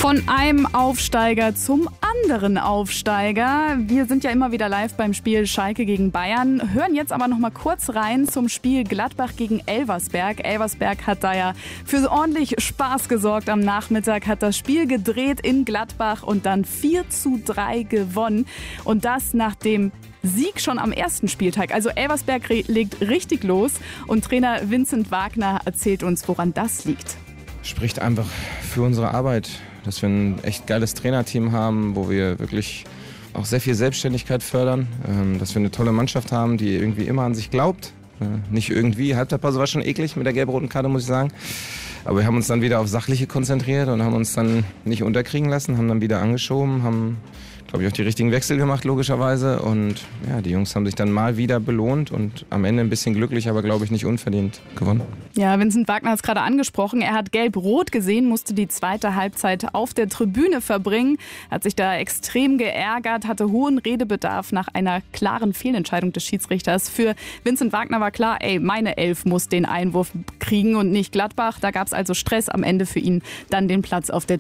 Von einem Aufsteiger zum anderen Aufsteiger. Wir sind ja immer wieder live beim Spiel Schalke gegen Bayern, hören jetzt aber noch mal kurz rein zum Spiel Gladbach gegen Elversberg. Elversberg hat da ja für ordentlich Spaß gesorgt am Nachmittag, hat das Spiel gedreht in Gladbach und dann 4:3 gewonnen. Und das nach dem Sieg schon am ersten Spieltag. Also Elversberg legt richtig los und Trainer Vincent Wagner erzählt uns, woran das liegt. Spricht einfach für unsere Arbeit, dass wir ein echt geiles Trainerteam haben, wo wir wirklich auch sehr viel Selbstständigkeit fördern, dass wir eine tolle Mannschaft haben, die irgendwie immer an sich glaubt. Nicht irgendwie, Halbzeitpause war schon eklig mit der gelb-roten Karte, muss ich sagen. Aber wir haben uns dann wieder auf Sachliche konzentriert und haben uns dann nicht unterkriegen lassen, haben dann wieder angeschoben, haben, glaube ich, auch die richtigen Wechsel gemacht, logischerweise. Und ja, die Jungs haben sich dann mal wieder belohnt und am Ende ein bisschen glücklich, aber, glaube ich, nicht unverdient gewonnen. Ja, Vincent Wagner hat es gerade angesprochen. Er hat gelb-rot gesehen, musste die zweite Halbzeit auf der Tribüne verbringen, hat sich da extrem geärgert, hatte hohen Redebedarf nach einer klaren Fehlentscheidung des Schiedsrichters. Für Vincent Wagner war klar, meine Elf muss den Einwurf kriegen und nicht Gladbach. Da gab es also Stress am Ende für ihn, dann den Platz auf der